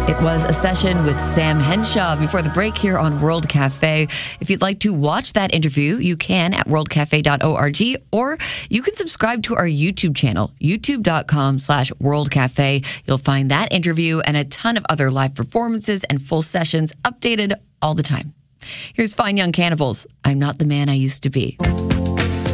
It was a session with Sam Henshaw before the break here on World Cafe. If you'd like to watch that interview, you can at worldcafe.org, or you can subscribe to our YouTube channel, youtube.com/worldcafe. You'll find that interview and a ton of other live performances and full sessions updated all the time. Here's Fine Young Cannibals, I'm Not the Man I Used to Be.